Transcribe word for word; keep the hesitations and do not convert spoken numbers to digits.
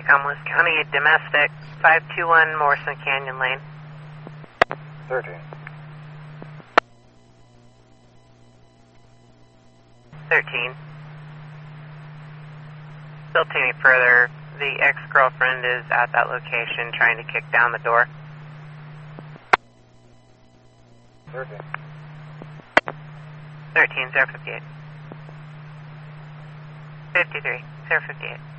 Cumberland County domestic, five two one Morrison Canyon Lane. thirteen. thirteen. Still taking further, the ex-girlfriend is at that location trying to kick down the door. thirteen. thirteen, zero fifty-eight. fifty-three, zero fifty-eight.